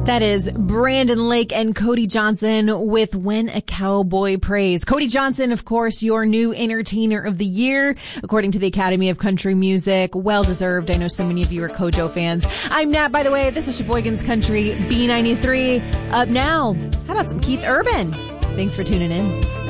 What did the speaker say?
That is Brandon Lake and Cody Johnson with When a Cowboy Prays. Cody Johnson, of course, your new entertainer of the year, according to the Academy of Country Music. Well deserved. I know so many of you are Kojo fans. I'm Nat, by the way. This is Sheboygan's Country B93. Up now, how about some Keith Urban? Thanks for tuning in.